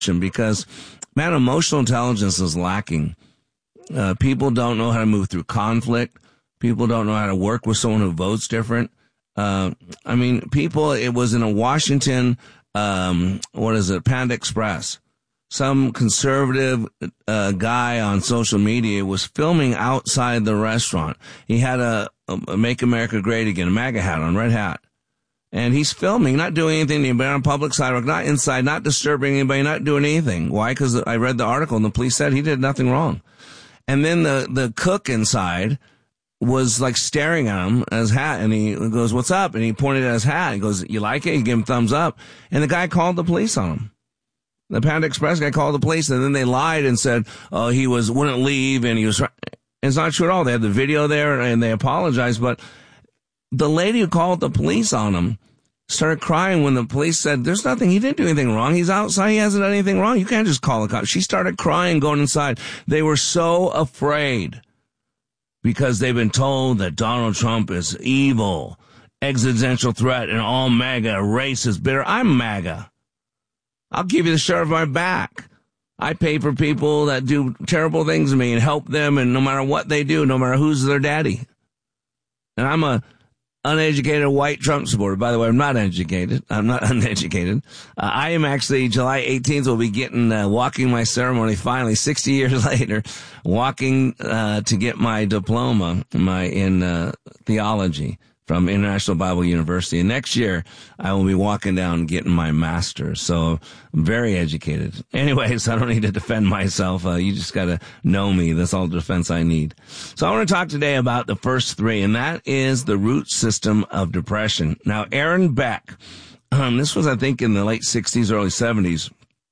because, man, emotional intelligence is lacking. People don't know how to move through conflict. People don't know how to work with someone who votes different. It was in a Washington, Panda Express. Some conservative guy on social media was filming outside the restaurant. He had a Make America Great Again, a MAGA hat on, red hat. And he's filming, not doing anything to anybody on a public sidewalk, not inside, not disturbing anybody, not doing anything. Why? Because I read the article and the police said he did nothing wrong. And then the cook inside was like staring at him at his hat, and he goes, "What's up?" And he pointed at his hat. He goes, "You like it?" He gave him thumbs up. And the guy called the police on him. The Panda Express guy called the police, and then they lied and said, "Oh, he wouldn't leave," and he was. It's not true at all. They had the video there, and they apologized. But the lady who called the police on him started crying when the police said, "There's nothing. He didn't do anything wrong. He's outside. He hasn't done anything wrong. You can't just call the cops." She started crying, going inside. They were so afraid because they've been told that Donald Trump is evil, existential threat, and all MAGA, racist, bitter. I'm MAGA. I'll give you the shirt off my back. I pay for people that do terrible things to me and help them, and no matter what they do, no matter who's their daddy. And I'm a uneducated white Trump supporter. By the way, I'm not educated. I'm not uneducated. I am actually, July 18th, will be getting walking my ceremony finally, 60 years later, walking to get my diploma in theology from International Bible University. And next year, I will be walking down and getting my master's. So I'm very educated. Anyways, I don't need to defend myself. You just got to know me. That's all the defense I need. So I want to talk today about the first three, and that is the root system of depression. Now, Aaron Beck, this was, I think, in the late 60s, early 70s,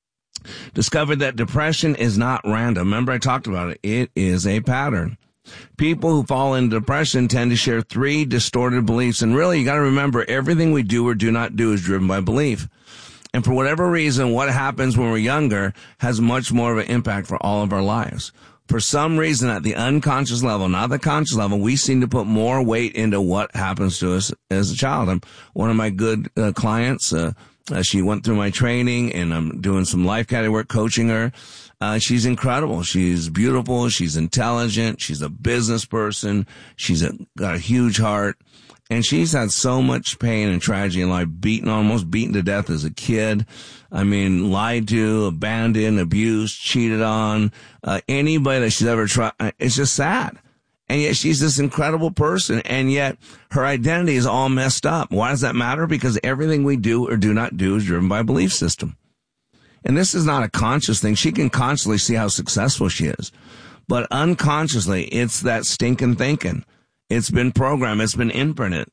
discovered that depression is not random. Remember, I talked about it. It is a pattern. People who fall into depression tend to share three distorted beliefs. And really, you got to remember, everything we do or do not do is driven by belief. And for whatever reason, what happens when we're younger has much more of an impact for all of our lives. For some reason, at the unconscious level, not the conscious level, we seem to put more weight into what happens to us as a child. One of my good clients, she went through my training, and I'm doing some life category work, coaching her. She's incredible. She's beautiful. She's intelligent. She's a business person. She's got a huge heart. And she's had so much pain and tragedy in life, almost beaten to death as a kid. I mean, lied to, abandoned, abused, cheated on, anybody that she's ever tried. It's just sad. And yet she's this incredible person, and yet her identity is all messed up. Why does that matter? Because everything we do or do not do is driven by a belief system. And this is not a conscious thing. She can consciously see how successful she is. But unconsciously, it's that stinking thinking. It's been programmed. It's been imprinted.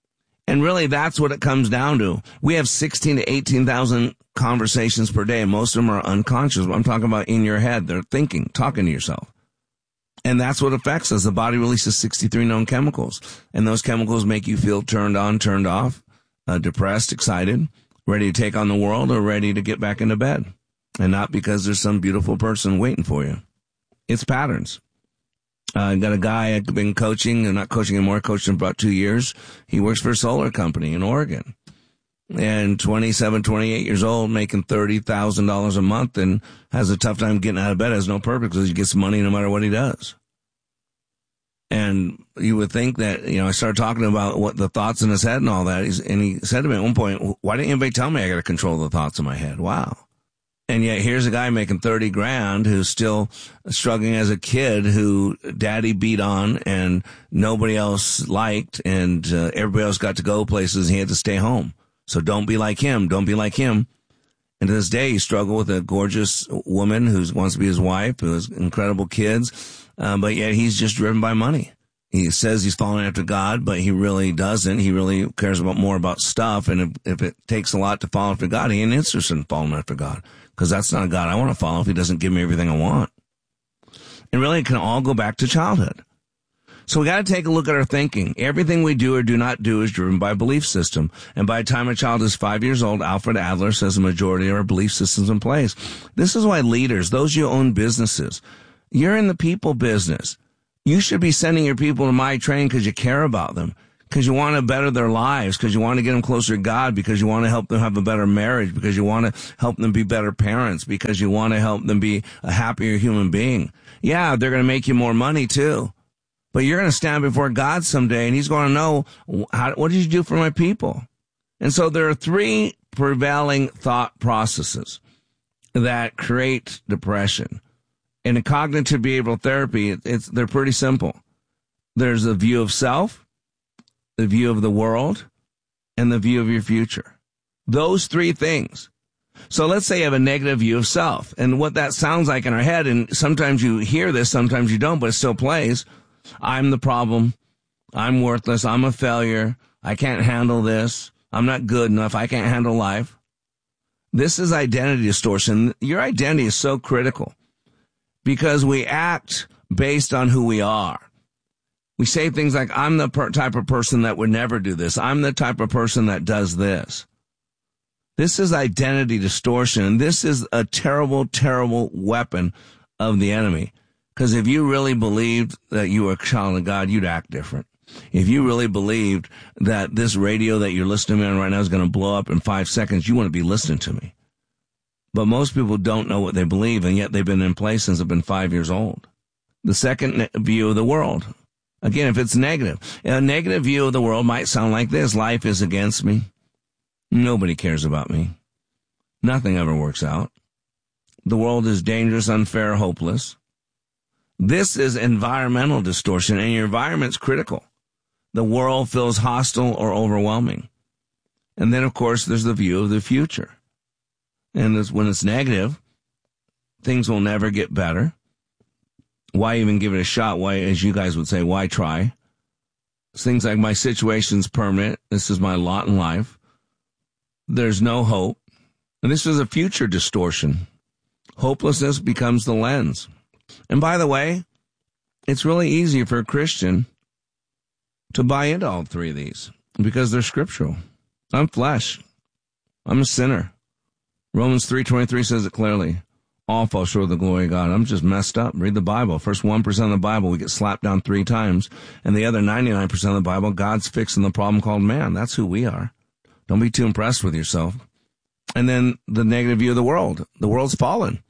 And really, that's what it comes down to. We have 16 to 18,000 conversations per day. Most of them are unconscious. I'm talking about in your head. They're thinking, talking to yourself. And that's what affects us. The body releases 63 known chemicals. And those chemicals make you feel turned on, turned off, depressed, excited, ready to take on the world, or ready to get back into bed. And not because there's some beautiful person waiting for you. It's patterns. I got a guy I've been coaching, and not coaching anymore, coached him for about 2 years. He works for a solar company in Oregon. And 27, 28 years old, making $30,000 a month, and has a tough time getting out of bed, has no purpose because he gets money no matter what he does. And you would think that, I started talking about what the thoughts in his head and all that. And he said to me at one point, "Why didn't anybody tell me I got to control the thoughts in my head?" Wow. And yet here's a guy making 30 grand who's still struggling as a kid, who daddy beat on and nobody else liked, and everybody else got to go places and he had to stay home. So don't be like him. Don't be like him. And to this day, he struggled with a gorgeous woman who wants to be his wife, who has incredible kids, but yet he's just driven by money. He says he's following after God, but he really doesn't. He really cares more about stuff. And if it takes a lot to follow after God, he ain't interested in following after God, because that's not a God I want to follow if he doesn't give me everything I want. And really, it can all go back to childhood. So we got to take a look at our thinking. Everything we do or do not do is driven by a belief system. And by the time a child is 5 years old, Alfred Adler says the majority of our belief systems in place. This is why leaders, those who own businesses, you're in the people business. You should be sending your people to my training because you care about them, because you want to better their lives, because you want to get them closer to God, because you want to help them have a better marriage, because you want to help them be better parents, because you want to help them be a happier human being. Yeah, they're going to make you more money too. But you're going to stand before God someday, and he's going to know, what did you do for my people? And so there are three prevailing thought processes that create depression. And in cognitive behavioral therapy, they're pretty simple. There's a view of self, the view of the world, and the view of your future. Those three things. So let's say you have a negative view of self. And what that sounds like in our head, and sometimes you hear this, sometimes you don't, but it still plays. I'm the problem. I'm worthless. I'm a failure. I can't handle this. I'm not good enough. I can't handle life. This is identity distortion. Your identity is so critical because we act based on who we are. We say things like, I'm the type of person that would never do this. I'm the type of person that does this. This is identity distortion, and this is a terrible, terrible weapon of the enemy. Because if you really believed that you were a child of God, you'd act different. If you really believed that this radio that you're listening to right now is going to blow up in 5 seconds, you want to be listening to me. But most people don't know what they believe, and yet they've been in place since they've been 5 years old. The second view of the world. Again, if it's negative, a negative view of the world might sound like this. Life is against me. Nobody cares about me. Nothing ever works out. The world is dangerous, unfair, hopeless. This is environmental distortion, and your environment's critical. The world feels hostile or overwhelming. And then, of course, there's the view of the future. And when it's negative, things will never get better. Why even give it a shot? Why, as you guys would say, why try? It's things like my situation's permanent. This is my lot in life. There's no hope. And this is a future distortion. Hopelessness becomes the lens. And by the way, it's really easy for a Christian to buy into all three of these because they're scriptural. I'm flesh. I'm a sinner. Romans 3:23 says it clearly. All fall short of the glory of God. I'm just messed up. Read the Bible. First 1% of the Bible, we get slapped down 3 times. And the other 99% of the Bible, God's fixing the problem called man. That's who we are. Don't be too impressed with yourself. And then the negative view of the world. The world's fallen.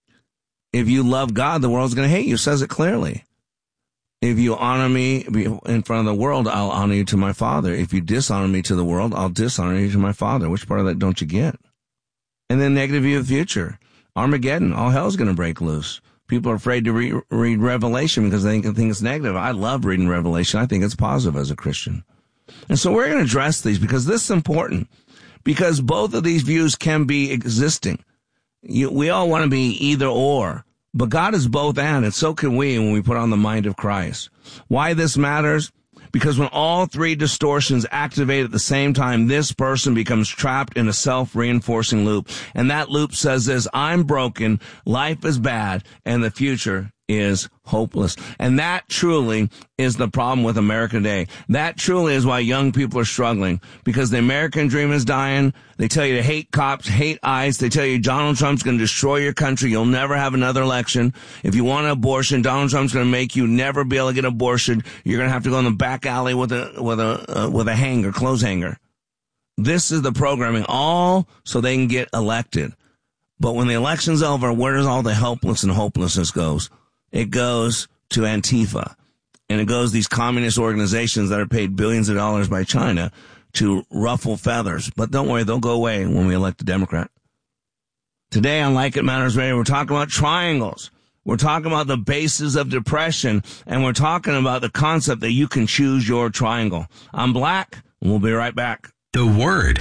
If you love God, the world's going to hate you. It says it clearly. If you honor me in front of the world, I'll honor you to my Father. If you dishonor me to the world, I'll dishonor you to my Father. Which part of that don't you get? And then negative view of the future. Armageddon. All hell's going to break loose. People are afraid to read Revelation because they think it's negative. I love reading Revelation. I think it's positive as a Christian. And so we're going to address these because this is important. Because both of these views can be existing. We all want to be either or, but God is both and so can we when we put on the mind of Christ. Why this matters? Because when all three distortions activate at the same time, this person becomes trapped in a self-reinforcing loop. And that loop says this, I'm broken, life is bad, and the future is hopeless. And that truly is the problem with America today. That truly is why young people are struggling, because the American dream is dying. They tell you to hate cops, hate ICE. They tell you Donald Trump's going to destroy your country. You'll never have another election. If you want an abortion, Donald Trump's going to make you never be able to get an abortion. You're going to have to go in the back alley with a hanger, clothes hanger. This is the programming, all so they can get elected. But when the election's over, where does all the helpless and hopelessness goes? It goes to Antifa, and it goes these communist organizations that are paid billions of dollars by China to ruffle feathers. But don't worry, they'll go away when we elect a Democrat. Today on Like It Matters Radio, we're talking about triangles. We're talking about the basis of depression, and we're talking about the concept that you can choose your triangle. I'm Black, and we'll be right back. The Word,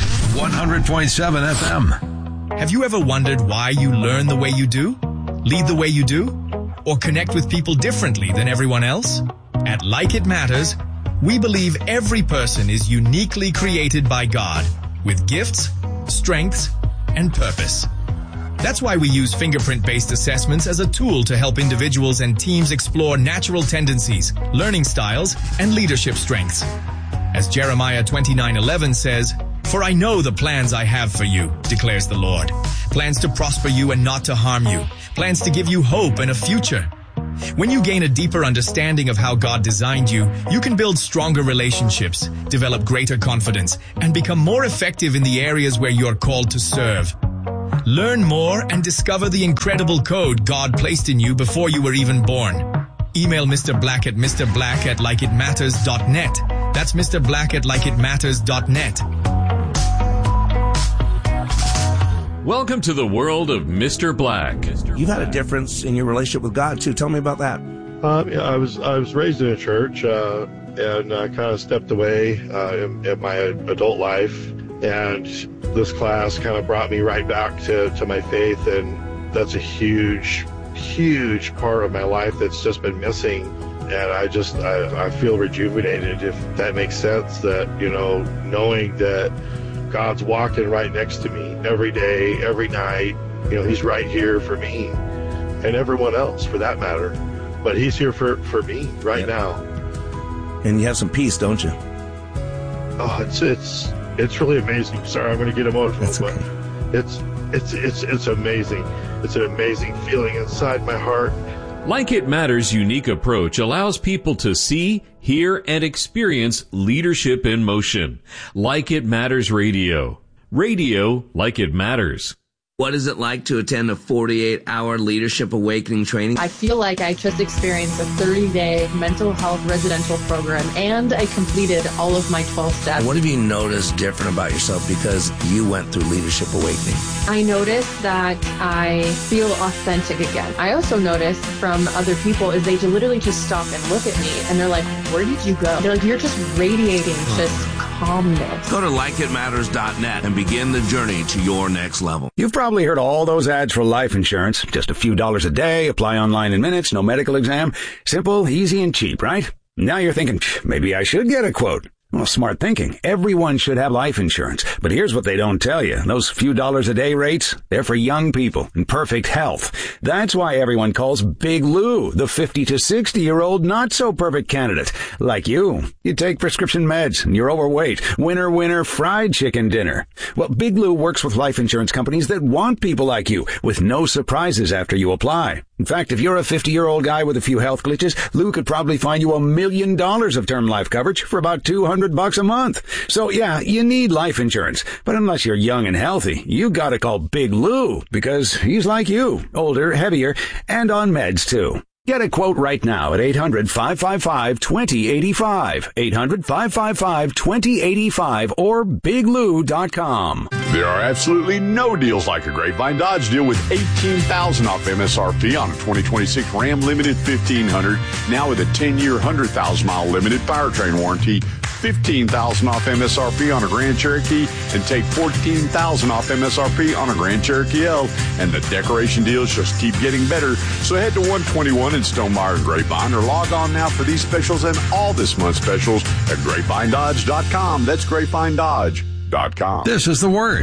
100.7 FM. Have you ever wondered why you learn the way you do, lead the way you do, or connect with people differently than everyone else? At Like It Matters, we believe every person is uniquely created by God with gifts, strengths, and purpose. That's why we use fingerprint-based assessments as a tool to help individuals and teams explore natural tendencies, learning styles, and leadership strengths. As Jeremiah 29:11 says, "For I know the plans I have for you, declares the Lord. Plans to prosper you and not to harm you. Plans to give you hope and a future." When you gain a deeper understanding of how God designed you, you can build stronger relationships, develop greater confidence, and become more effective in the areas where you're called to serve. Learn more and discover the incredible code God placed in you before you were even born. Email Mr. Black at mrblack@likeitmatters.net. That's Mr. Black at likeitmatters.net. Welcome to the world of Mr. Black. You've had a difference in your relationship with God, too. Tell me about that. I was raised in a church and kind of stepped away in my adult life. And this class kind of brought me right back to my faith. And that's a huge part of my life that's just been missing. And I feel rejuvenated, if that makes sense, that, knowing that God's walking right next to me every day, every night. He's right here for me and everyone else for that matter. But he's here for me right now. And you have some peace, don't you? Oh, it's really amazing. Sorry, I'm going to get emotional, okay. But it's amazing. It's an amazing feeling inside my heart. Like It Matters' unique approach allows people to see, hear, and experience leadership in motion. Like It Matters Radio. Radio like it matters. What is it like to attend a 48-hour Leadership Awakening training? I feel like I just experienced a 30-day mental health residential program, and I completed all of my 12 steps. What have you noticed different about yourself because you went through Leadership Awakening? I noticed that I feel authentic again. I also noticed from other people is they literally just stop and look at me, and they're like, where did you go? They're like, you're just radiating just calmness. Go to likeitmatters.net and begin the journey to your next level. You've probably heard all those ads for life insurance. Just a few dollars a day, apply online in minutes, no medical exam. Simple, easy, and cheap, right? Now you're thinking, maybe I should get a quote. Well, smart thinking. Everyone should have life insurance. But here's what they don't tell you. Those few dollars a day rates, they're for young people in perfect health. That's why everyone calls Big Lou the 50 to 60-year-old not-so-perfect candidate. Like you. You take prescription meds and you're overweight. Winner, fried chicken dinner. Well, Big Lou works with life insurance companies that want people like you with no surprises after you apply. In fact, if you're a 50-year-old guy with a few health glitches, Lou could probably find you $1 million of term life coverage for about $200 a month. So yeah, you need life insurance. But unless you're young and healthy, you gotta call Big Lou because he's like you, older, heavier, and on meds too. Get a quote right now at 800-555-2085, 800-555-2085, or biglou.com. There are absolutely no deals like a Grapevine Dodge deal with $18,000 off MSRP on a 2026 Ram Limited 1500, now with a 10-year, 100,000-mile limited powertrain warranty, $15,000 off MSRP on a Grand Cherokee, and take $14,000 off MSRP on a Grand Cherokee L. And the decoration deals just keep getting better. So head to 121 in Stonemaier and Grapevine, or log on now for these specials and all this month's specials at GrapevineDodge.com. That's GrapevineDodge.com. This is The Word,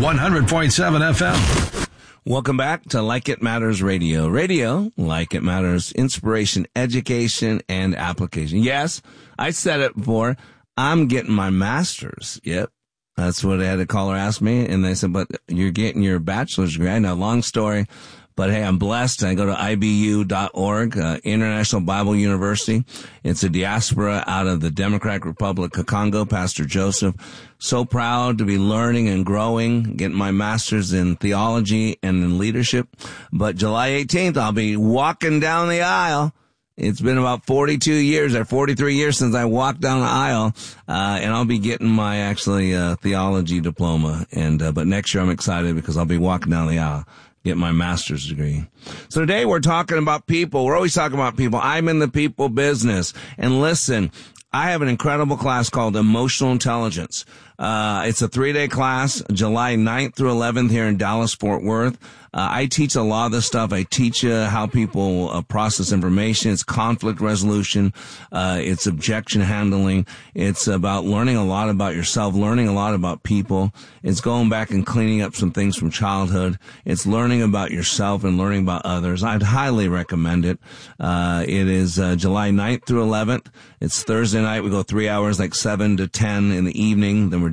100.7 FM. Welcome back to Like It Matters Radio. Radio, like it matters, inspiration, education, and application. Yes, I said it before. I'm getting my master's. Yep. That's what I had a caller ask me. And they said, but you're getting your bachelor's degree. I know, long story. But hey, I'm blessed. I go to IBU.org, International Bible University. It's a diaspora out of the Democratic Republic of Congo, Pastor Joseph. So proud to be learning and growing, getting my master's in theology and in leadership. But July 18th, I'll be walking down the aisle. It's been about 42 years or 43 years since I walked down the aisle, and I'll be getting my theology diploma. But next year I'm excited because I'll be walking down the aisle, get my master's degree. So today we're talking about people. We're always talking about people. I'm in the people business. And listen, I have an incredible class called Emotional Intelligence. It's a 3-day class, July 9th through 11th here in Dallas, Fort Worth. I teach a lot of this stuff. I teach how people process information. It's conflict resolution. It's objection handling. It's about learning a lot about yourself, learning a lot about people. It's going back and cleaning up some things from childhood. It's learning about yourself and learning about others. I'd highly recommend it. It is July 9th through 11th. It's Thursday night. We go 3 hours, like 7 to 10 in the evening. Then we're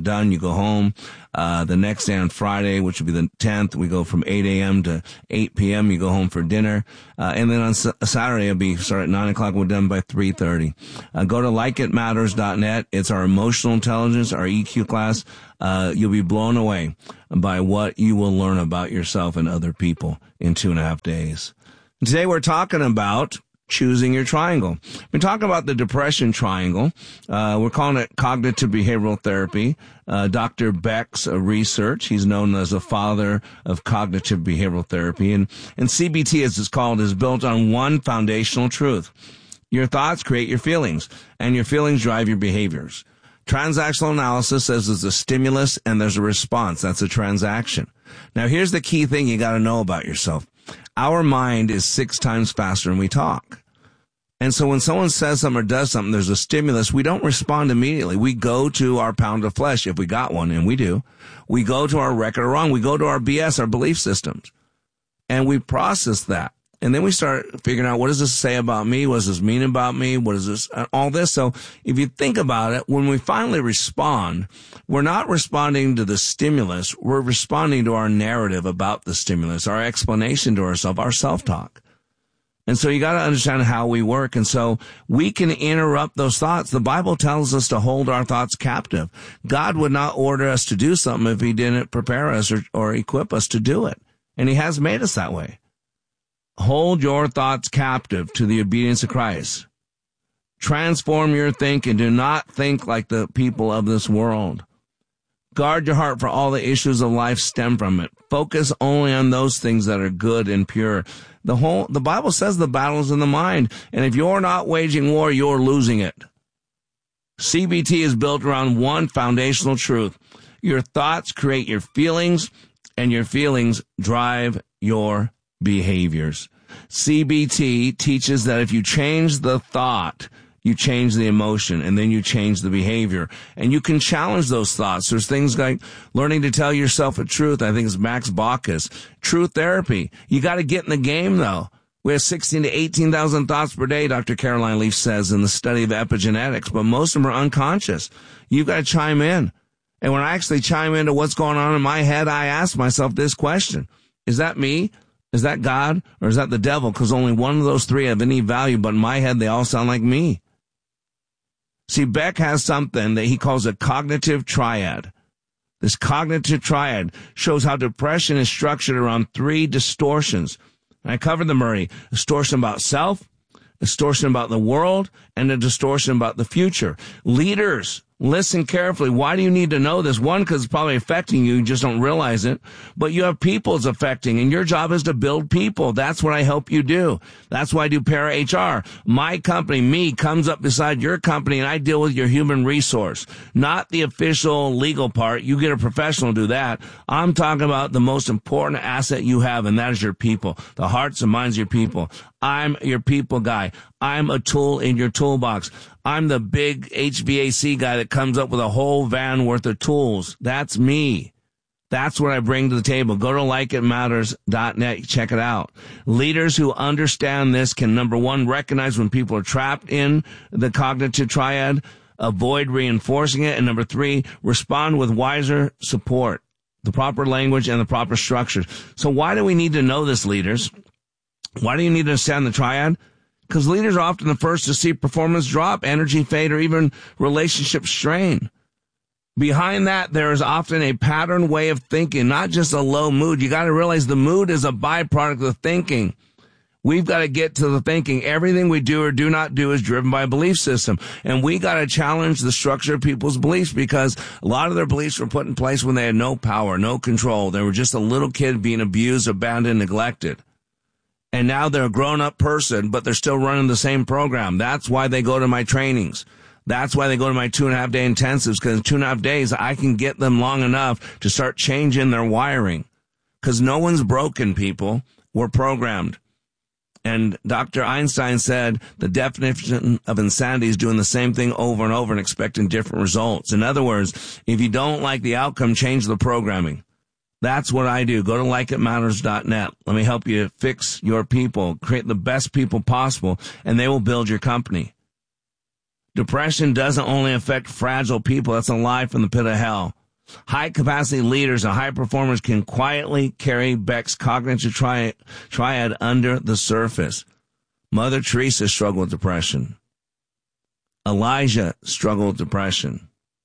done, you go home. The next day on Friday, which would be the 10th, we go from 8 a.m. to 8 p.m. You go home for dinner. And then on Saturday, it'll be start at 9 o'clock. We're done by 3:30. Go to likeitmatters.net. It's our emotional intelligence, our EQ class. You'll be blown away by what you will learn about yourself and other people in 2.5 days. Today we're talking about choosing your triangle. We're talking about the depression triangle. We're calling it cognitive behavioral therapy. Dr. Beck's research, he's known as the father of cognitive behavioral therapy. And CBT, as it's called, is built on one foundational truth. Your thoughts create your feelings, and your feelings drive your behaviors. Transactional analysis says there's a stimulus and there's a response. That's a transaction. Now, here's the key thing you got to know about yourself. Our mind is 6 times faster than we talk. And so when someone says something or does something, there's a stimulus, we don't respond immediately. We go to our pound of flesh, if we got one, and we do. We go to our record of wrong. We go to our BS, our belief systems. And we process that. And then we start figuring out, what does this say about me? What does this mean about me? What is this? All this. So if you think about it, when we finally respond, we're not responding to the stimulus. We're responding to our narrative about the stimulus, our explanation to ourselves, our self-talk. And so you got to understand how we work. And so we can interrupt those thoughts. The Bible tells us to hold our thoughts captive. God would not order us to do something if he didn't prepare us or equip us to do it. And he has made us that way. Hold your thoughts captive to the obedience of Christ. Transform your thinking. Do not think like the people of this world. Guard your heart, for all the issues of life stem from it. Focus only on those things that are good and pure. The Bible says the battle's in the mind. And if you're not waging war, you're losing it. CBT is built around one foundational truth. Your thoughts create your feelings, and your feelings drive your behaviors. CBT teaches that if you change the thought, you change the emotion, and then you change the behavior. And you can challenge those thoughts. There's things like learning to tell yourself a truth. I think it's Max Baucus. True therapy. You got to get in the game, though. We have 16 to 18,000 thoughts per day, Dr. Caroline Leaf says in the study of epigenetics, but most of them are unconscious. You've got to chime in. And when I actually chime into what's going on in my head, I ask myself this question. Is that me? Is that God? Or is that the devil? Because only one of those three have any value, but in my head, they all sound like me. See, Beck has something that he calls a cognitive triad. This cognitive triad shows how depression is structured around 3 distortions. And I covered them already. Distortion about self, distortion about the world, and a distortion about the future. Leaders, listen carefully. Why do you need to know this? One, because it's probably affecting you. You just don't realize it. But you have people it's affecting, and your job is to build people. That's what I help you do. That's why I do Para HR. My company, me, comes up beside your company, and I deal with your human resource, not the official legal part. You get a professional to do that. I'm talking about the most important asset you have, and that is your people, the hearts and minds of your people. I'm your people guy. I'm a tool in your toolbox. I'm the big HVAC guy that comes up with a whole van worth of tools. That's me. That's what I bring to the table. Go to likeitmatters.net. Check it out. Leaders who understand this can, number one, recognize when people are trapped in the cognitive triad, avoid reinforcing it, and number 3, respond with wiser support, the proper language and the proper structures. So why do we need to know this, leaders? Why do you need to understand the triad? Because leaders are often the first to see performance drop, energy fade, or even relationship strain. Behind that, there is often a pattern way of thinking, not just a low mood. You got to realize the mood is a byproduct of thinking. We've got to get to the thinking. Everything we do or do not do is driven by a belief system. And we got to challenge the structure of people's beliefs, because a lot of their beliefs were put in place when they had no power, no control. They were just a little kid being abused, abandoned, neglected. And now they're a grown-up person, but they're still running the same program. That's why they go to my trainings. That's why they go to my 2.5-day intensives, because in 2.5 days, I can get them long enough to start changing their wiring. Because no one's broken, people. We're programmed. And Dr. Einstein said the definition of insanity is doing the same thing over and over and expecting different results. In other words, if you don't like the outcome, change the programming. That's what I do. Go to likeitmatters.net. Let me help you fix your people, create the best people possible, and they will build your company. Depression doesn't only affect fragile people. That's a lie from the pit of hell. High-capacity leaders and high performers can quietly carry Beck's cognitive triad under the surface. Mother Teresa struggled with depression. Elijah struggled with depression.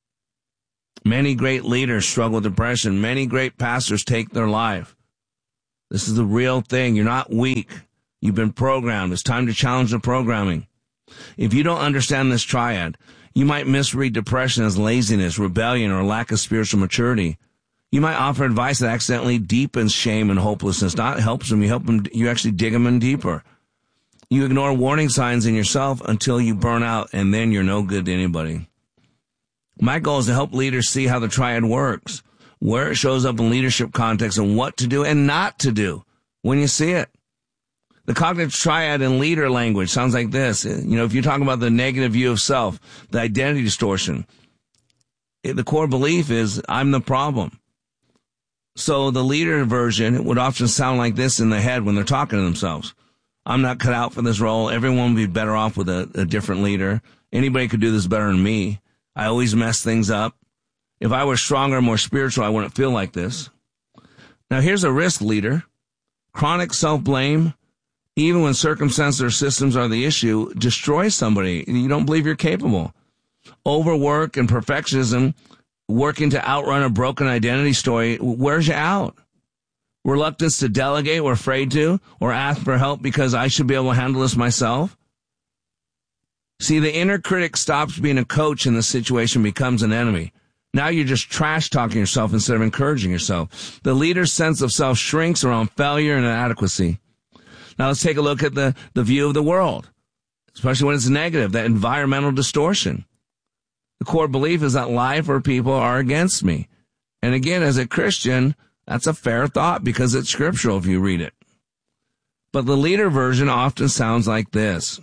Many great leaders struggle with depression. Many great pastors take their life. This is the real thing. You're not weak. You've been programmed. It's time to challenge the programming. If you don't understand this triad, you might misread depression as laziness, rebellion, or lack of spiritual maturity. You might offer advice that accidentally deepens shame and hopelessness. Not helps them. You actually dig them in deeper. You ignore warning signs in yourself until you burn out, and then you're no good to anybody. My goal is to help leaders see how the triad works, where it shows up in leadership context, and what to do and not to do when you see it. The cognitive triad in leader language sounds like this. If you talk about the negative view of self, the identity distortion, the core belief is, I'm the problem. So the leader version would often sound like this in the head when they're talking to themselves. I'm not cut out for this role. Everyone would be better off with a different leader. Anybody could do this better than me. I always mess things up. If I were stronger and more spiritual, I wouldn't feel like this. Now here's a risk, leader. Chronic self-blame, even when circumstances or systems are the issue, destroys somebody. You don't believe you're capable. Overwork and perfectionism, working to outrun a broken identity story, wears you out. Reluctance to delegate or afraid to, or ask for help because I should be able to handle this myself. See, the inner critic stops being a coach in the situation, becomes an enemy. Now you're just trash talking yourself instead of encouraging yourself. The leader's sense of self shrinks around failure and inadequacy. Now let's take a look at the view of the world, especially when it's negative, that environmental distortion. The core belief is that life or people are against me. And again, as a Christian, that's a fair thought because it's scriptural if you read it. But the leader version often sounds like this.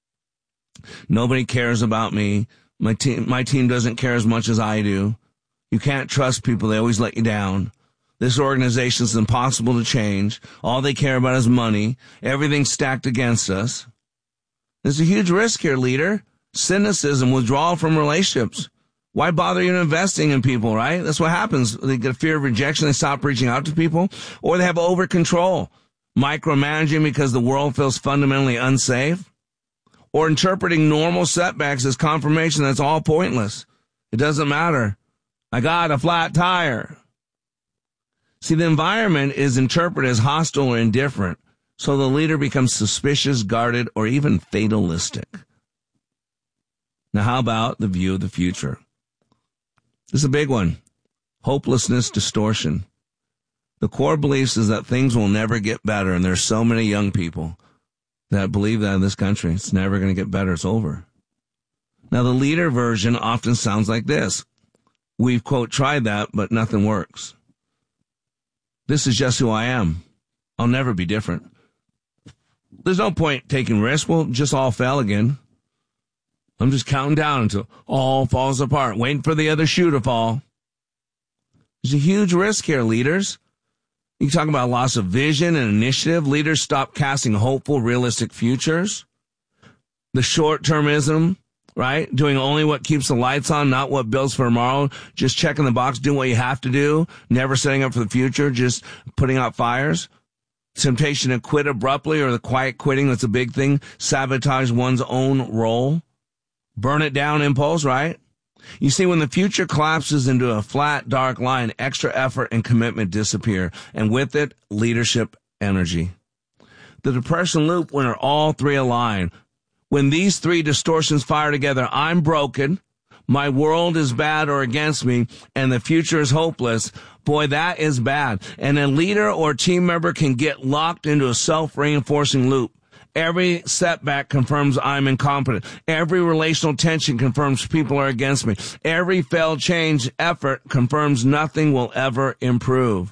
Nobody cares about me. My team doesn't care as much as I do. You can't trust people. They always let you down. This organization is impossible to change. All they care about is money. Everything's stacked against us. There's a huge risk here, leader. Cynicism, withdrawal from relationships. Why bother even investing in people, right? That's what happens. They get a fear of rejection. They stop reaching out to people. Or they have over-control, micromanaging because the world feels fundamentally unsafe. Or interpreting normal setbacks as confirmation that's all pointless. It doesn't matter. I got a flat tire. See, the environment is interpreted as hostile or indifferent, so the leader becomes suspicious, guarded, or even fatalistic. Now, how about the view of the future? This is a big one. Hopelessness distortion. The core beliefs is that things will never get better, and there's so many young people that believe that in this country. It's never going to get better. It's over. Now, the leader version often sounds like this. We've, quote, tried that, but nothing works. This is just who I am. I'll never be different. There's no point taking risks. We'll just all fail again. I'm just counting down until all falls apart, waiting for the other shoe to fall. There's a huge risk here, leaders. You talk about loss of vision and initiative. Leaders stop casting hopeful, realistic futures. The short-termism, right? Doing only what keeps the lights on, not what builds for tomorrow. Just checking the box, doing what you have to do. Never setting up for the future, just putting out fires. Temptation to quit abruptly, or the quiet quitting, that's a big thing. Sabotage one's own role. Burn it down impulse, right? You see, when the future collapses into a flat, dark line, extra effort and commitment disappear, and with it, leadership energy. The depression loop, when all three align. When these three distortions fire together, I'm broken, my world is bad or against me, and the future is hopeless. Boy, that is bad. And a leader or team member can get locked into a self-reinforcing loop. Every setback confirms I'm incompetent. Every relational tension confirms people are against me. Every failed change effort confirms nothing will ever improve.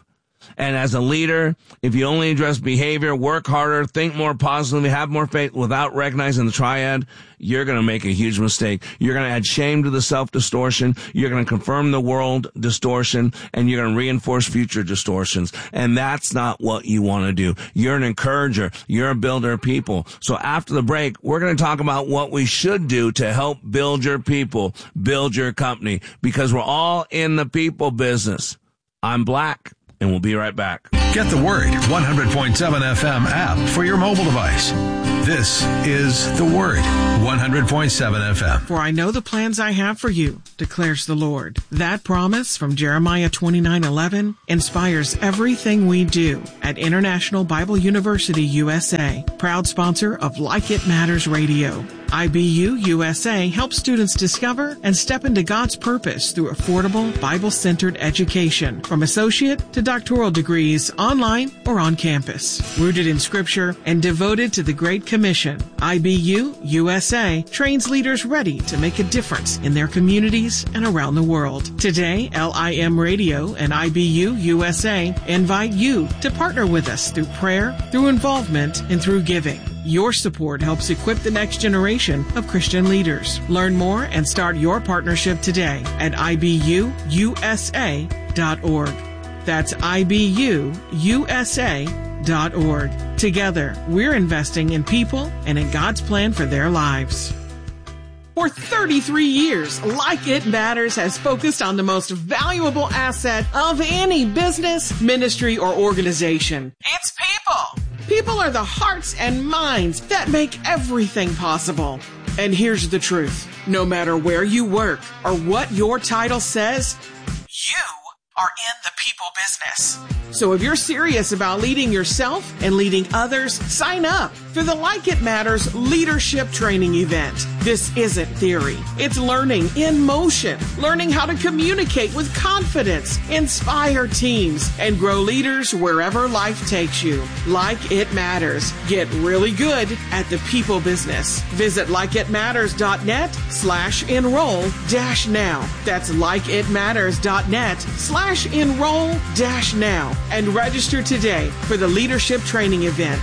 And as a leader, if you only address behavior, work harder, think more positively, have more faith without recognizing the triad, you're going to make a huge mistake. You're going to add shame to the self-distortion. You're going to confirm the world distortion, and you're going to reinforce future distortions. And that's not what you want to do. You're an encourager. You're a builder of people. So after the break, we're going to talk about what we should do to help build your people, build your company, because we're all in the people business. I'm Black, and we'll be right back. Get the Word 100.7 FM app for your mobile device. This is The Word 100.7 FM. For I know the plans I have for you, declares the Lord. That promise from Jeremiah 29:11 inspires everything we do at International Bible University USA, proud sponsor of Like It Matters Radio. IBU USA helps students discover and step into God's purpose through affordable, Bible-centered education, from associate to doctoral degrees, online or on campus. Rooted in Scripture and devoted to the Great Commission, IBU USA trains leaders ready to make a difference in their communities and around the world. Today, LIM Radio and IBU USA invite you to partner with us through prayer, through involvement, and through giving. Your support helps equip the next generation of Christian leaders. Learn more and start your partnership today at ibuusa.org. That's ibuusa.org. Together, we're investing in people and in God's plan for their lives. For 33 years, Like It Matters has focused on the most valuable asset of any business, ministry, or organization. It's people. People are the hearts and minds that make everything possible. And here's the truth. No matter where you work or what your title says, you are in the people business. So if you're serious about leading yourself and leading others, sign up for the Like It Matters Leadership Training Event. This isn't theory. It's learning in motion, learning how to communicate with confidence, inspire teams, and grow leaders wherever life takes you. Like It Matters. Get really good at the people business. Visit likeitmatters.net/enroll-now. That's likeitmatters.net/enroll-now. And register today for the leadership training event.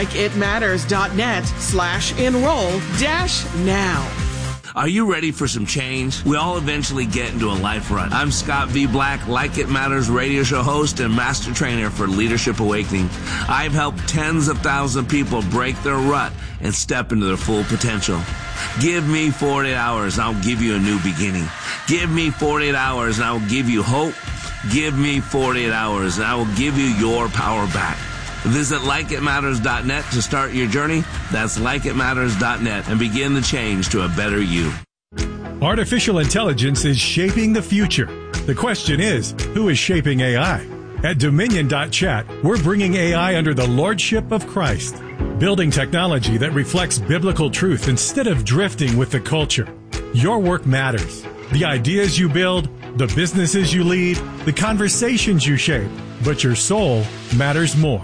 likeitmatters.net/enroll-now. Are you ready for some change? We all eventually get into a life rut. I'm Scott V. Black, Like It Matters radio show host and master trainer for Leadership Awakening. I've helped tens of thousands of people break their rut and step into their full potential. Give me 48 hours and I'll give you a new beginning. Give me 48 hours and I will give you hope. Give me 48 hours and I will give you your power back. Visit likeitmatters.net to start your journey. That's likeitmatters.net and begin the change to a better you. Artificial intelligence is shaping the future. The question is, who is shaping AI? At Dominion.chat, we're bringing AI under the lordship of Christ, building technology that reflects biblical truth instead of drifting with the culture. Your work matters. The ideas you build, the businesses you lead, the conversations you shape, but your soul matters more.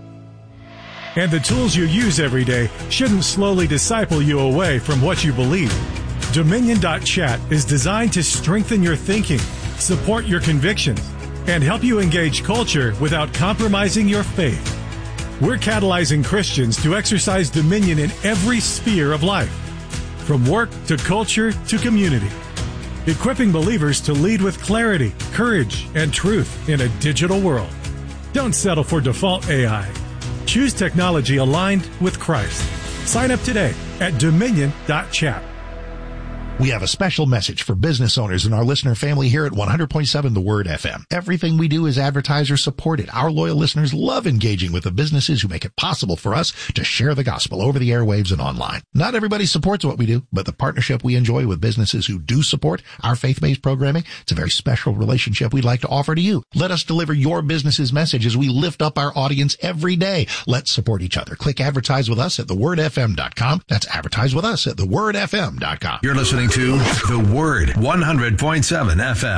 And the tools you use every day shouldn't slowly disciple you away from what you believe. Dominion.chat is designed to strengthen your thinking, support your convictions, and help you engage culture without compromising your faith. We're catalyzing Christians to exercise dominion in every sphere of life, from work to culture to community, equipping believers to lead with clarity, courage, and truth in a digital world. Don't settle for default AI. Choose technology aligned with Christ. Sign up today at Dominion.chat. We have a special message for business owners and our listener family here at 100.7 The Word FM. Everything we do is advertiser supported. Our loyal listeners love engaging with the businesses who make it possible for us to share the gospel over the airwaves and online. Not everybody supports what we do, but the partnership we enjoy with businesses who do support our faith-based programming, it's a very special relationship we'd like to offer to you. Let us deliver your business's message as we lift up our audience every day. Let's support each other. Click advertise with us at thewordfm.com. That's advertise with us at thewordfm.com. You're listening to The Word 100.7 FM.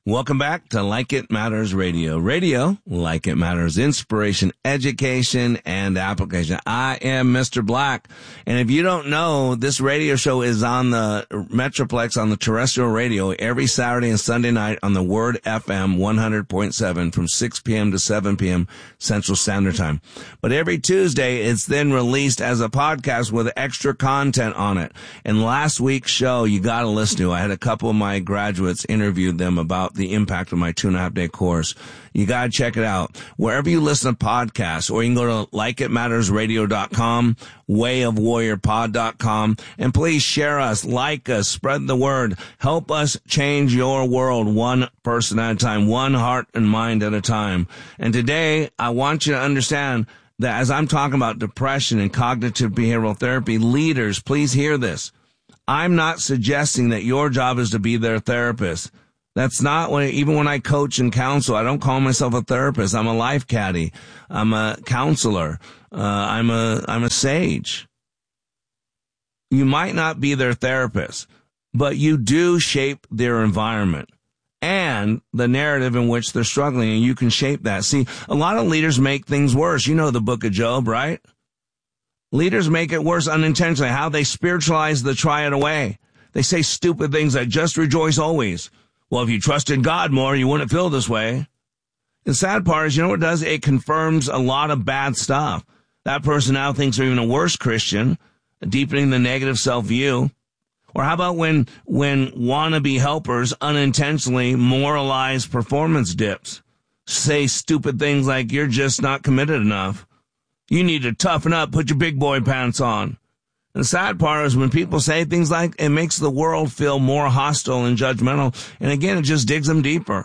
Welcome back to Like It Matters Radio. Radio, like it matters, inspiration, education, and application. I am Mr. Black. And if you don't know, this radio show is on the Metroplex on the terrestrial radio every Saturday and Sunday night on the Word FM 100.7 from 6 p.m. to 7 p.m. Central Standard Time. But every Tuesday, it's then released as a podcast with extra content on it. And last week's show, you got to listen to. I had a couple of my graduates interviewed them about the impact of my 2.5-day course. You got to check it out. Wherever you listen to podcasts, or you can go to likeitmattersradio.com, wayofwarriorpod.com, and please share us, like us, spread the word. Help us change your world one person at a time, one heart and mind at a time. And today, I want you to understand that as I'm talking about depression and cognitive behavioral therapy, leaders, please hear this. I'm not suggesting that your job is to be their therapist. That's not what, even when I coach and counsel, I don't call myself a therapist. I'm a life caddy. I'm a counselor. I'm a sage. You might not be their therapist, but you do shape their environment and the narrative in which they're struggling, and you can shape that. See, a lot of leaders make things worse. You know the book of Job, right? Leaders make it worse unintentionally, how they spiritualize the triad away. They say stupid things like, just rejoice always. Well, if you trusted God more, you wouldn't feel this way. The sad part is, you know what it does? It confirms a lot of bad stuff. That person now thinks they're even a worse Christian, deepening the negative self-view. Or how about when wannabe helpers unintentionally moralize performance dips? Say stupid things like, you're just not committed enough. You need to toughen up, put your big boy pants on. And the sad part is when people say things like, it makes the world feel more hostile and judgmental. And again, it just digs them deeper.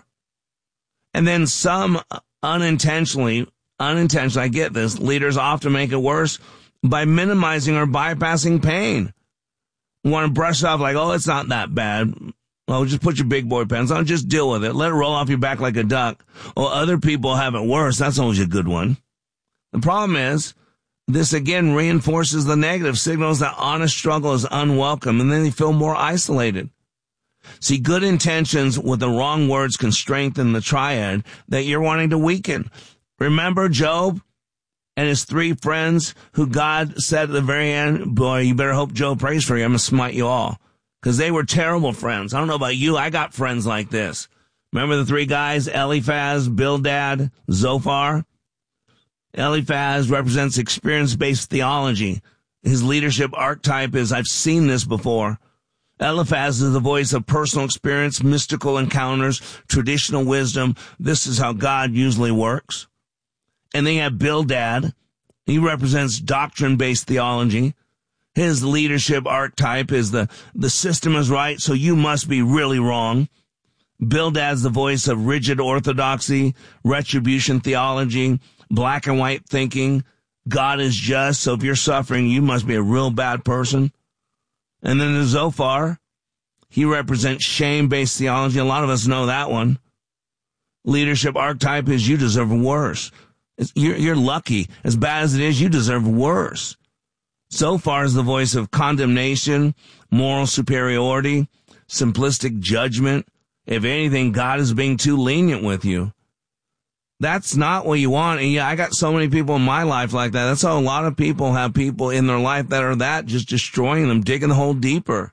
And then some unintentionally, I get this, leaders often make it worse by minimizing or bypassing pain. Want to brush off like, oh, it's not that bad. Oh, just put your big boy pants on, just deal with it. Let it roll off your back like a duck. Oh, other people have it worse. That's always a good one. The problem is, this again reinforces the negative, signals that honest struggle is unwelcome, and then they feel more isolated. See, good intentions with the wrong words can strengthen the triad that you're wanting to weaken. Remember Job and his 3 friends who God said at the very end, boy, you better hope Job prays for you. I'm going to smite you all. Because they were terrible friends. I don't know about you. I got friends like this. Remember the 3 guys, Eliphaz, Bildad, Zophar? Eliphaz represents experience-based theology. His leadership archetype is, I've seen this before. Eliphaz is the voice of personal experience, mystical encounters, traditional wisdom. This is how God usually works. And then you have Bildad. He represents doctrine-based theology. His leadership archetype is the system is right, so you must be really wrong. Bildad's the voice of rigid orthodoxy, retribution theology, black and white thinking. God is just, so if you're suffering, you must be a real bad person. And then the Zophar, he represents shame-based theology. A lot of us know that one. Leadership archetype is you deserve worse. You're lucky. As bad as it is, you deserve worse. Zophar is the voice of condemnation, moral superiority, simplistic judgment. If anything, God is being too lenient with you. That's not what you want. And yeah, I got so many people in my life like that. That's how a lot of people have people in their life that are that, just destroying them, digging the hole deeper.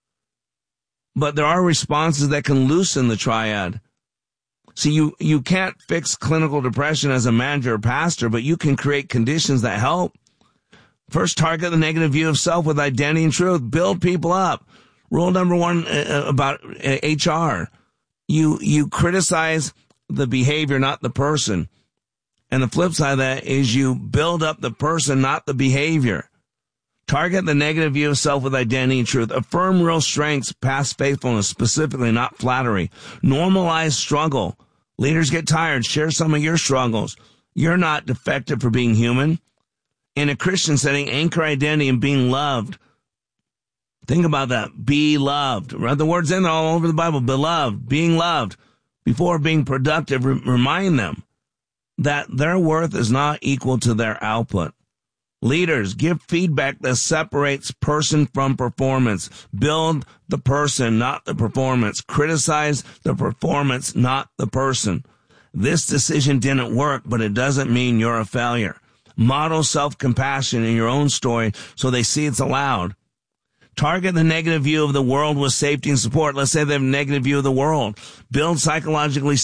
But there are responses that can loosen the triad. See, you can't fix clinical depression as a manager or pastor, but you can create conditions that help. First, target the negative view of self with identity and truth. Build people up. Rule number 1 about HR. You criticize the behavior, not the person. And the flip side of that is you build up the person, not the behavior. Target the negative view of self with identity and truth. Affirm real strengths, past faithfulness, specifically, not flattery. Normalize struggle. Leaders get tired. Share some of your struggles. You're not defective for being human. In a Christian setting, anchor identity in being loved. Think about that. Be loved. Right? The words in there all over the Bible. Beloved, being loved. Before being productive, remind them that their worth is not equal to their output. Leaders, give feedback that separates person from performance. Build the person, not the performance. Criticize the performance, not the person. This decision didn't work, but it doesn't mean you're a failure. Model self-compassion in your own story so they see it's allowed. Target the negative view of the world with safety and support. Let's say they have a negative view of the world. Build psychological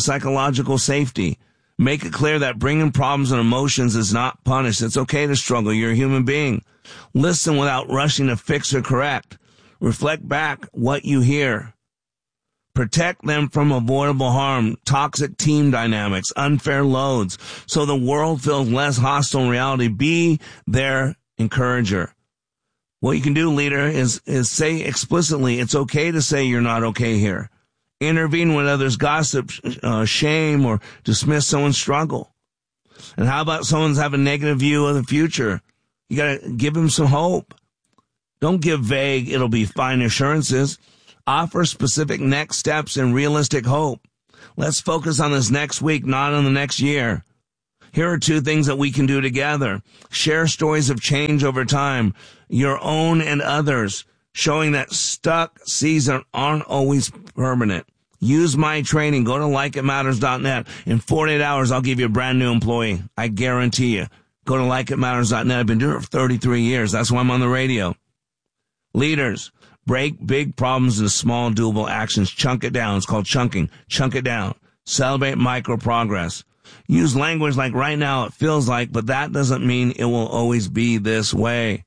safety. Make it clear that bringing problems and emotions is not punished. It's okay to struggle. You're a human being. Listen without rushing to fix or correct. Reflect back what you hear. Protect them from avoidable harm, toxic team dynamics, unfair loads, so the world feels less hostile in reality. Be their encourager. What you can do, leader, is say explicitly, it's okay to say you're not okay here. Intervene when others gossip, shame, or dismiss someone's struggle. And how about someone's have a negative view of the future? You gotta give them some hope. Don't give vague, it'll be fine assurances. Offer specific next steps and realistic hope. Let's focus on this next week, not on the next year. Here are 2 things that we can do together. Share stories of change over time, your own and others, showing that stuck seasons aren't always permanent. Use my training. Go to likeitmatters.net. In 48 hours, I'll give you a brand new employee. I guarantee you. Go to likeitmatters.net. I've been doing it for 33 years. That's why I'm on the radio. Leaders, break big problems into small, doable actions. Chunk it down. It's called chunking. Chunk it down. Celebrate micro progress. Use language like right now it feels like, but that doesn't mean it will always be this way.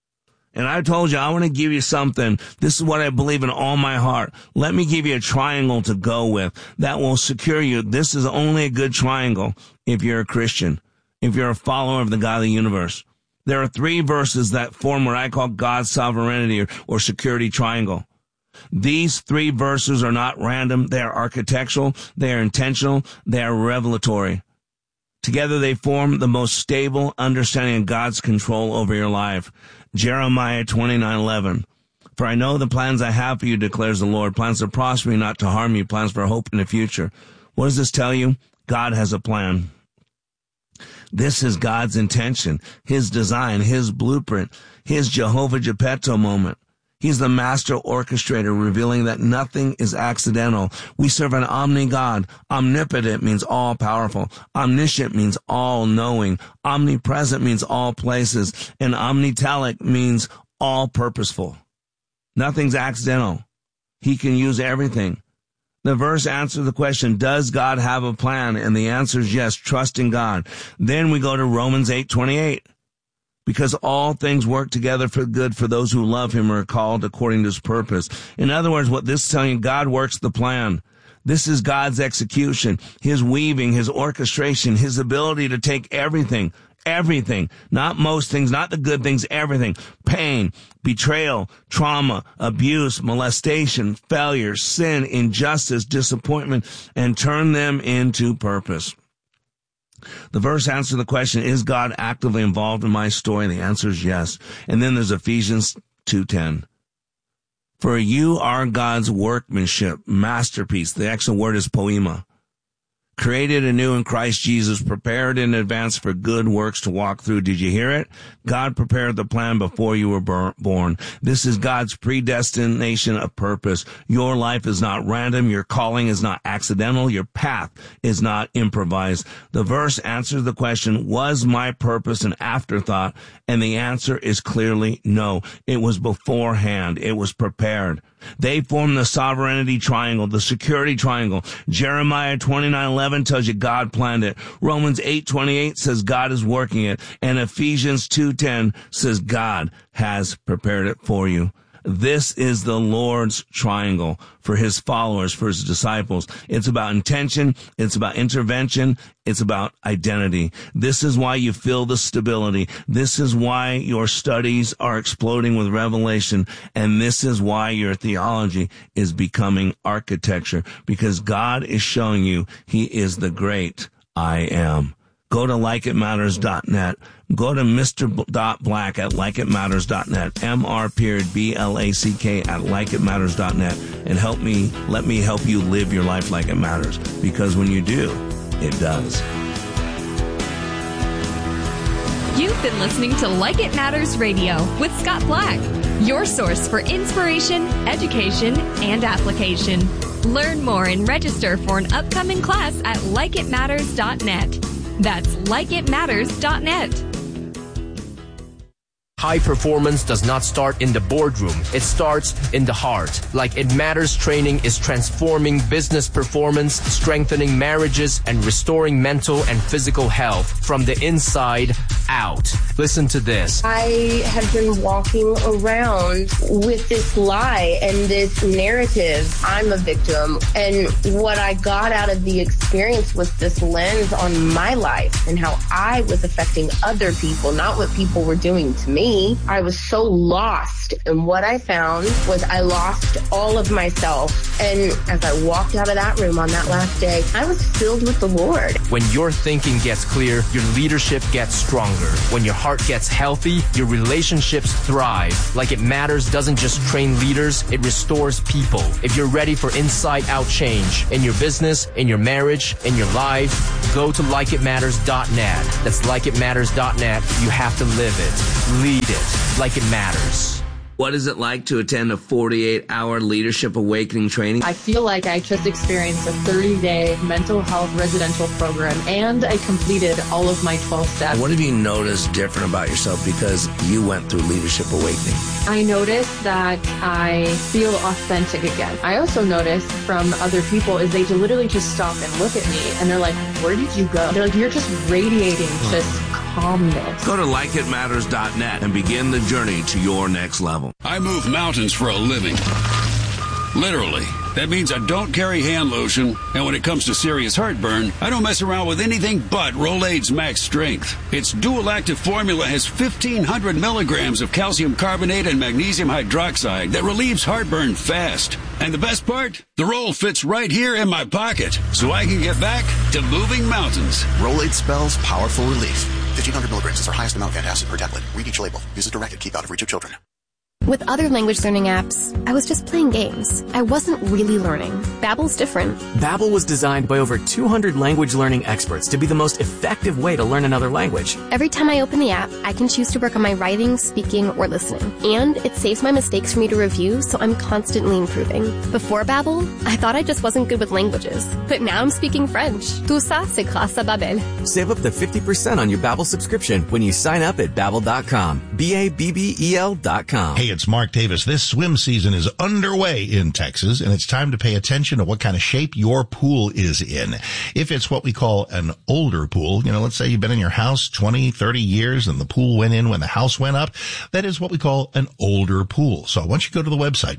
And I told you, I want to give you something. This is what I believe in all my heart. Let me give you a triangle to go with that will secure you. This is only a good triangle if you're a Christian, if you're a follower of the God of the universe. There are 3 verses that form what I call God's sovereignty or security triangle. These 3 verses are not random. They are architectural. They are intentional. They are revelatory. Together they form the most stable understanding of God's control over your life. Jeremiah 29:11. For I know the plans I have for you, declares the Lord, plans to prosper you, not to harm you, plans for hope in the future. What does this tell you? God has a plan. This is God's intention, His design, His blueprint, His Jehovah Geppetto moment. He's the master orchestrator, revealing that nothing is accidental. We serve an omni-God. Omnipotent means all-powerful. Omniscient means all-knowing. Omnipresent means all places. And omnitelic means all-purposeful. Nothing's accidental. He can use everything. The verse answers the question, does God have a plan? And the answer is yes, trust in God. Then we go to Romans 8:28. Because all things work together for good for those who love Him or are called according to His purpose. In other words, what this is telling you, God works the plan. This is God's execution, His weaving, His orchestration, His ability to take everything, not most things, not the good things, everything, pain, betrayal, trauma, abuse, molestation, failure, sin, injustice, disappointment, and turn them into purpose. The verse answers the question, is God actively involved in my story? And the answer is yes. And then there's Ephesians 2:10. For you are God's workmanship, masterpiece. The actual word is poema. Created anew in Christ Jesus, prepared in advance for good works to walk through. Did you hear it? God prepared the plan before you were born. This is God's predestination of purpose. Your life is not random. Your calling is not accidental. Your path is not improvised. The verse answers the question, was my purpose an afterthought? And the answer is clearly no. It was beforehand. It was prepared. They form the sovereignty triangle, the security triangle. Jeremiah 29:11 tells you God planned it. Romans 8:28 says God is working it. And Ephesians 2:10 says God has prepared it for you. This is the Lord's triangle for His followers, for His disciples. It's about intention. It's about intervention. It's about identity. This is why you feel the stability. This is why your studies are exploding with revelation. And this is why your theology is becoming architecture, because God is showing you He is the great I am. Go to likeitmatters.net. Go to Mr. Black at likeitmatters.net. MR.BLACK at likeitmatters.net. And let me help you live your life like it matters. Because when you do, it does. You've been listening to Like It Matters Radio with Scott Black, your source for inspiration, education, and application. Learn more and register for an upcoming class at likeitmatters.net. That's likeitmatters.net. High performance does not start in the boardroom. It starts in the heart. Like It Matters training is transforming business performance, strengthening marriages, and restoring mental and physical health from the inside out. Listen to this. I have been walking around with this lie and this narrative. I'm a victim. And what I got out of the experience was this lens on my life and how I was affecting other people, not what people were doing to me. I was so lost, and what I found was I lost all of myself. And as I walked out of that room on that last day, I was filled with the Lord. When your thinking gets clear, your leadership gets stronger. When your heart gets healthy, your relationships thrive. Like It Matters doesn't just train leaders, it restores people. If you're ready for inside-out change in your business, in your marriage, in your life, go to likeitmatters.net. That's likeitmatters.net. You have to live it. Lead it like it matters. What is it like to attend a 48-hour leadership awakening training? I feel like I just experienced a 30-day mental health residential program, and I completed all of my 12 steps. What have you noticed different about yourself because you went through leadership awakening? I noticed that I feel authentic again. I also noticed from other people is they literally just stop and look at me, and they're like, where did you go? They're like, you're just radiating just calmness. Go to likeitmatters.net and begin the journey to your next level. I move mountains for a living. Literally. That means I don't carry hand lotion, and when it comes to serious heartburn, I don't mess around with anything but Rolaids Max Strength. Its dual-active formula has 1,500 milligrams of calcium carbonate and magnesium hydroxide that relieves heartburn fast. And the best part? The roll fits right here in my pocket, so I can get back to moving mountains. Rolaids spells powerful relief. 1,500 milligrams is our highest amount of antacid per tablet. Read each label. Use as directed. Keep out of reach of children. With other language learning apps, I was just playing games. I wasn't really learning. Babbel's different. Babbel was designed by over 200 language learning experts to be the most effective way to learn another language. Every time I open the app, I can choose to work on my writing, speaking, or listening. And it saves my mistakes for me to review, so I'm constantly improving. Before Babbel, I thought I just wasn't good with languages. But now I'm speaking French. Tout ça, c'est grâce à Babbel. Save up to 50% on your Babbel subscription when you sign up at Babbel.com. Babbel.com. Hey, it's Mark Davis. This swim season is underway in Texas, and it's time to pay attention to what kind of shape your pool is in. If it's what we call an older pool, let's say you've been in your house 20, 30 years and the pool went in when the house went up, that is what we call an older pool. So I want you to go to the website,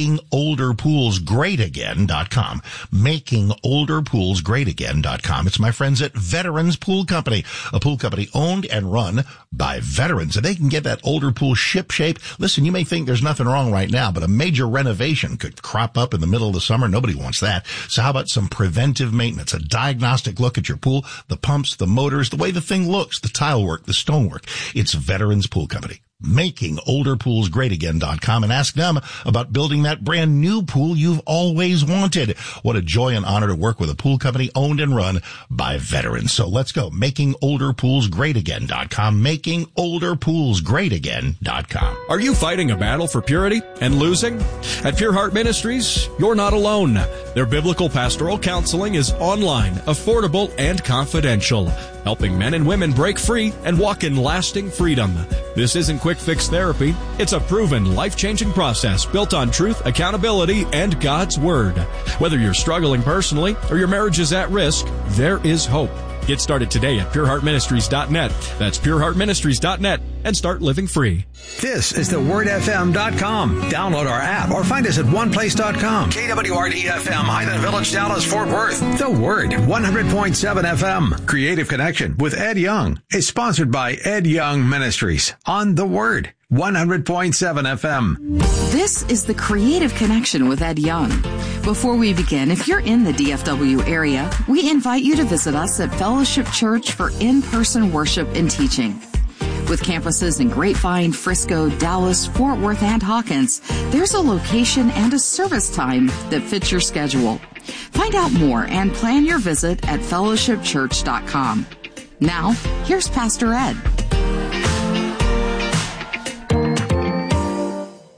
makingolderpoolsgreatagain.com, makingolderpoolsgreatagain.com. It's my friends at Veterans Pool Company, a pool company owned and run by veterans, and they can get that older pool ship shape. Listen, you may think there's nothing wrong right now, but a major renovation could crop up in the middle of the summer. Nobody wants that. So how about some preventive maintenance, a diagnostic look at your pool, the pumps, the motors, the way the thing looks, the tile work, the stonework. It's Veterans Pool Company. makingolderpoolsgreatagain.com, and ask them about building that brand new pool you've always wanted. What a joy and honor to work with a pool company owned and run by veterans. So let's go. makingolderpoolsgreatagain.com, makingolderpoolsgreatagain.com. Are you fighting a battle for purity and losing? At Pure Heart Ministries, you're not alone. Their biblical pastoral counseling is online, affordable, and confidential, helping men and women break free and walk in lasting freedom. This isn't quick fix therapy. It's a proven, life-changing process built on truth, accountability, and God's Word. Whether you're struggling personally or your marriage is at risk, there is hope. Get started today at pureheartministries.net. That's pureheartministries.net, and start living free. This is thewordfm.com. Download our app or find us at oneplace.com. KWRD-FM, Highland Village, Dallas, Fort Worth. The Word, 100.7 FM. Creative Connection with Ed Young is sponsored by Ed Young Ministries on The Word, 100.7 FM. This is the Creative Connection with Ed Young. Before we begin, if you're in the DFW area, we invite you to visit us at Fellowship Church for in-person worship and teaching. With campuses in Grapevine, Frisco, Dallas, Fort Worth, and Hawkins, there's a location and a service time that fits your schedule. Find out more and plan your visit at fellowshipchurch.com. Now, here's Pastor Ed.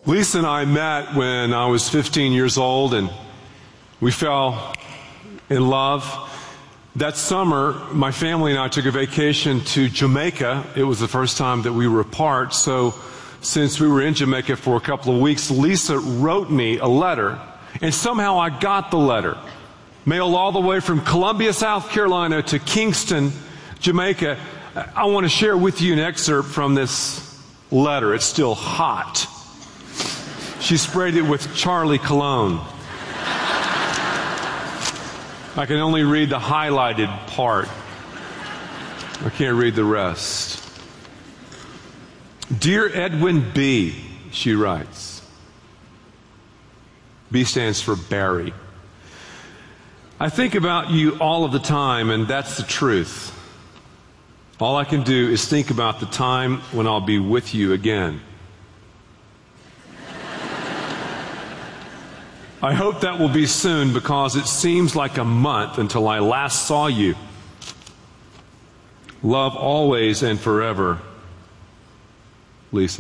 Lisa and I met when I was 15 years old, and we fell in love. That summer, my family and I took a vacation to Jamaica. It was the first time that we were apart, so since we were in Jamaica for a couple of weeks, Lisa wrote me a letter, and somehow I got the letter. Mailed all the way from Columbia, South Carolina to Kingston, Jamaica. I want to share with you an excerpt from this letter. It's still hot. She sprayed it with Charlie cologne. I can only read the highlighted part. I can't read the rest. Dear Edwin B., she writes. B stands for Barry. I think about you all of the time, and that's the truth. All I can do is think about the time when I'll be with you again. I hope that will be soon, because it seems like a month until I last saw you. Love always and forever, Lisa.